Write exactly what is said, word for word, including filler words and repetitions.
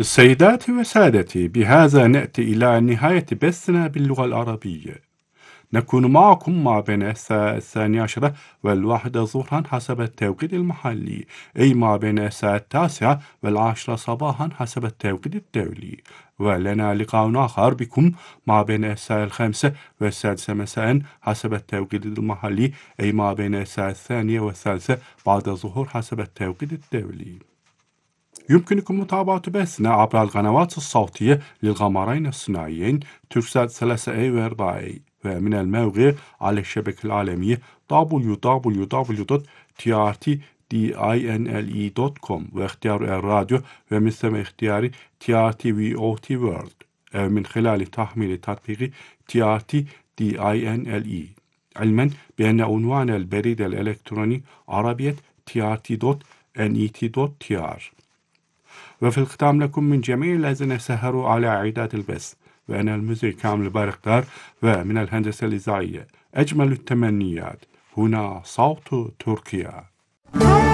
سيداتي وسادتي، بهذا نأتي إلى نهاية بثنا باللغة العربية. نكون معكم ما بين الساعة الثانية عشرة والواحدة ظهرا حسب التوقيت المحلي، أي ما بين الساعة التاسعة والعاشرة صباحا حسب التوقيت الدولي. ولنا لقاء آخر بكم ما بين الساعة الخامسة والسادسة مساء حسب التوقيت المحلي، أي ما بين الساعة الثانية والثالثة بعد الظهر حسب التوقيت الدولي. يمكنكم متابعة بثنا عبر القنوات الصوتية للقمرين الصناعيين تورسات ثلاثة إيه و أربعة إيه، ومن الموقع على الشبكة العالمية دبليو دبليو دبليو دوت تي آر تي دينله دوت كوم، واختيار الراديو ومن ثم اختيار تي آر تي في أو تي وورلد، أو من خلال تحميل تطبيق تي آر تي دينله، علما بأن عنوان البريد الإلكتروني عربية تي آر تي دوت نت دوت تي آر. وفي الختام لكم من جميع الذين سهروا على إعداد البث، وأنا المذيع كامل بارقدار، ومن الهندسة الإذاعية أجمل التمنيات. هنا صوت تركيا.